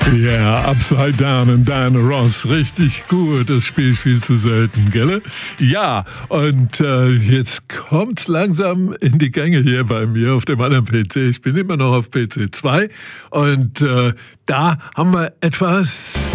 Ja, Upside Down und Diana Ross, richtig gut. Das Spiel viel zu selten, gell? Ja, und jetzt kommt's langsam in die Gänge hier bei mir auf dem anderen PC. Ich bin immer noch auf PC 2 und da haben wir etwas